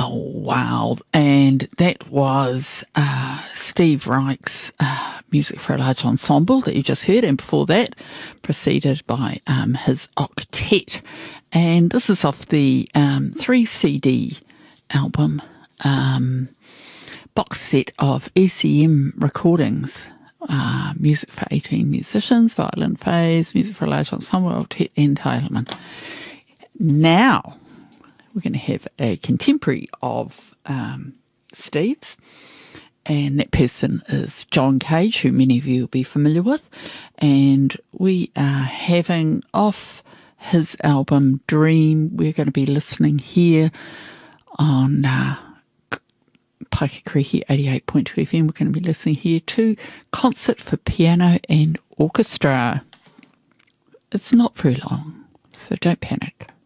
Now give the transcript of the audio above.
Wow. And that was Steve Reich's Music for a Large Ensemble that you just heard, and before that, preceded by his octet. And this is off the 3 CD album, box set of SEM recordings. Music for 18 musicians, violin phase, music for a large ensemble, octet, and Heilemann. Now, we're going to have a contemporary of Steve's, and that person is John Cage, who many of you will be familiar with. And we are having off his album Dream. We're going to be listening here on Paikakarihi 88.2 FM. We're going to be listening here to Concert for Piano and Orchestra. It's not very long, so don't panic.